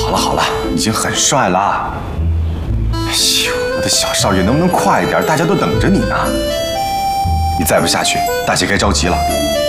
好了好了，已经很帅了。哎呦，我的小少爷，能不能快一点？大家都等着你呢。你再不下去，大姐该着急了。